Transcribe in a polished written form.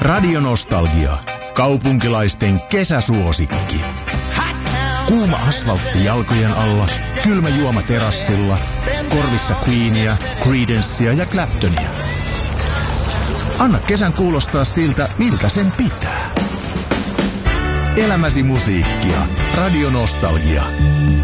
Radio-nostalgia. Kaupunkilaisten kesäsuosikki. Kuuma asfaltti jalkojen alla, kylmä juoma terassilla, korvissa Queenia, Creedencea ja Claptonia. Anna kesän kuulostaa siltä, miltä sen pitää. Elämäsi musiikkia. Radio-nostalgia.